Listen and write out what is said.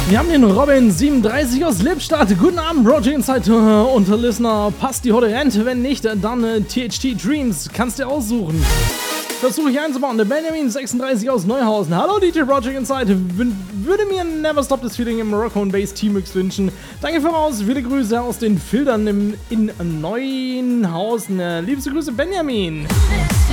Wir haben den Robin37 aus Lippstadt. Guten Abend, Roger Inside und Listener. Passt die heute Rente? Wenn nicht, dann THT Dreams. Kannst du aussuchen. Versuche ich einzubauen. Der Benjamin36 aus Neuhausen. Hallo DJ Roger Inside. Würde mir Never Stop This Feeling im Rock and Bass Team-Mix wünschen. Danke voraus. Viele Grüße aus den Filtern in Neuenhausen. Liebste Grüße, Benjamin.